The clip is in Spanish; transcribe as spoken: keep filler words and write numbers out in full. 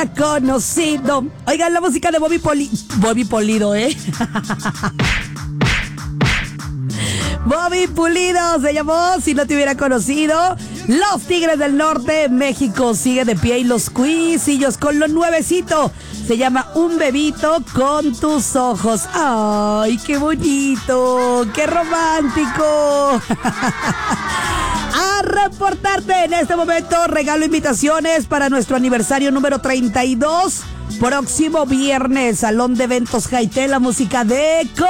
hubiera conocido. Oigan, la música de Bobby Poli... Bobby Polido, ¿eh? Bobby Pulido se llamó Si no te hubiera conocido. Los Tigres del Norte, México sigue de pie y los Cuisillos con lo nuevecito. Se llama Un bebito con tus ojos. ¡Ay, qué bonito! ¡Qué romántico! A reportarte en este momento, regalo invitaciones para nuestro aniversario número treinta y dos. Próximo viernes, Salón de Eventos Jaité, la música de...